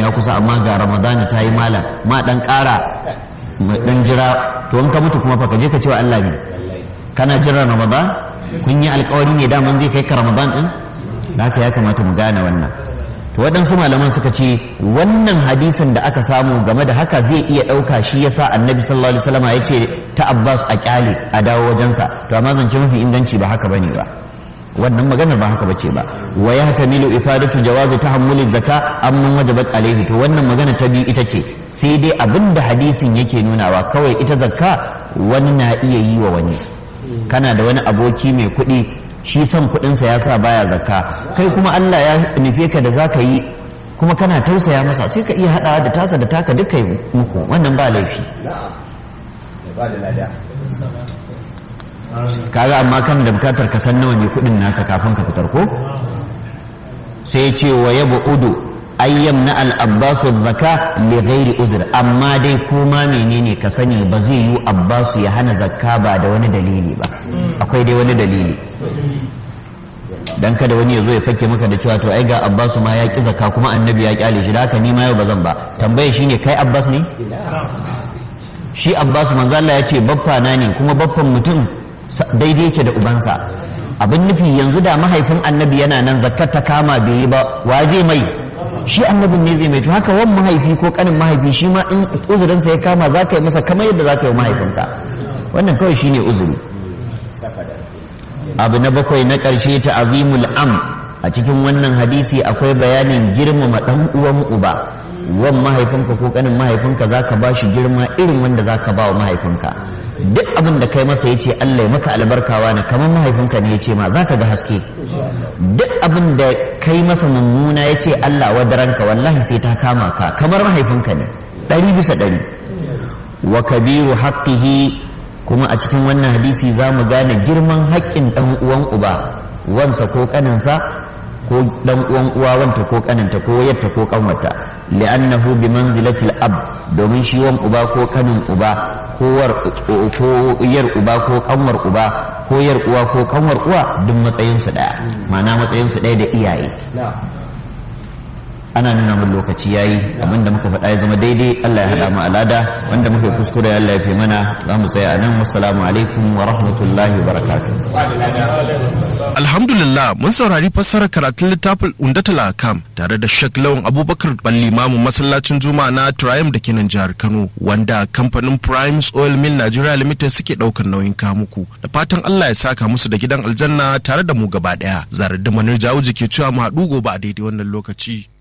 ya kusa amma ga ramadana ta yi malam ma dan ƙara mu dan jira to in ka mutu kuma fa ka je ka ce wa Allah ne kana jira ramadan kun yi alƙawari ne daman zai kai ka ramadan din da haka ya kamata mu gane wannan. To waɗansu malaman suka ce wannan hadisin da aka samu game da haka zai iya ɗauka shi yasa annabi sallallahu alaihi wasallam ya ce ta Abbas a kyale a dawo wajensa, to amma zance mafi inganci ba haka bane ba, wannan maganar ba haka bace ba. Wa yahtamilu ifadatu jawazi tahammuli zaka amman wajabat alaihi, to wannan magana ta biyu ita ce sai dai abinda hadisin yake nunawa kawai ita zakka wani na iya yi wa wani. Kana da wani aboki mai kuɗi shi son kuɗinsa ya sa baya zakka, kai kuma Allah ya nufe ka da zaka yi kuma kana tausaya masa sai ka iya haɗawa da tasa da taka duka yi muku, wannan ba laifi. Kaga amma kan da bukatar ka san nawa ne kuɗin nasa kafin ka fitar ko sai ce wa yabu udu ayyam na al-abbasu zakka li ghairi uzr, amma dai kuma menene ka sani ba zai yi abbasu ya hana zakka ba da wani dalili ba, akwai dai wani dalili. Dan kada wani ya zo ya fake maka da cewa to ai ga abbasu ma ya ki zakka kuma annabi ya kyale shi, da haka ni ma yau ba zan ba. Tambaye shine kai abbas ne? Shi abbasu manzo Allah ya ce baffa na ne, kuma baffan mutum daidai yake da ubansa. Abin nufi yanzu da mahaifin annabi yana nan zakkar ta kama bai yi ba, wa zai mai? Shi annabin ne zai mai. To haka wan mahaifi ko kanin mahaifi shi ma in uzurinsa ya kama za ka yi masa kamar yadda za ka yi mahaifinka. Wannan kawai shi ne uzuri. Abu na bakwai na ƙarshe ta azimul am, a cikin wannan hadisi akwai bayanin girmama ɗan uwan uba. Wan mahaifinka ko kanin mahaifinka za ka ba shi girma irin wanda za ka ba wa mahaifinka. Duk abin da kai masa ya ce Allah ya maka albarkawa ne kamar mahaifinka ne ya ce ma za ka ga haske. Duk abin da kai masa mummuna ya ce Allah wadaranka wallahi sai ta kama ka kamar mahaifinka ne 100%. Wa kabiru haqqihi, kuma a cikin wannan hadisi za mu gane girman haƙƙin ɗan uwan uba, wansa ko ƙaninsa ko ɗan uwan uwa wanta ko ƙaninta ko yatta ko ƙanwata, li'annahu bi manzilatil ab, domin shi wan uba ko ƙanin uba ko yar uba ko ƙanwar uba ko yar uwa ko ƙanwar uwa duk matsayinsu ɗaya, ma'ana matsayinsu ɗaya da iyaye. Ana nuna mun lokaci yayi, abinda muka faɗa ya zama daidai Allah ya haɗa mu alada, wanda muka kuskure Allah ya fi mana. Za mu tsaya nan. Wassalamu alaikum wa rahmatullahi wa barakatuh. Alhamdulillah, mun saurari fassarar karatun littafin Umdatul Ahkam tare da Sheikh Lawan Abubakar Ballimamu masallacin Juma'a na Triumph da kenan jihar Kano, wanda kamfanin Primes Oil Mill Nigeria Limited suke ɗaukar nauyin kamuku. Da fatan Allah ya saka musu da gidan aljanna tare da mu gaba ɗaya. Zarar da Manar Jawuji ke cewa mu haɗu gobe a daidai wannan lokaci.